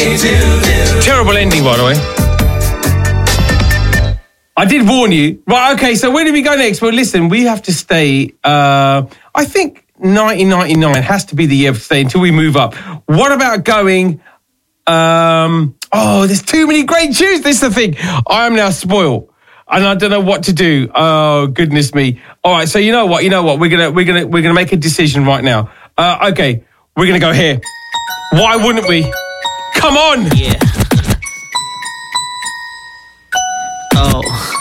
Terrible ending, by the way. I did warn you. Right, okay, so where do we go next? Well, listen, we have to stay, I think 1999 has to be the year to stay until we move up. What about going, there's too many great tunes. This is the thing. I am now spoiled. And I don't know what to do. Oh, goodness me. All right, so you know what? We're gonna make a decision right now. Okay, we're gonna go here. Why wouldn't we? Come on! Yeah. Oh.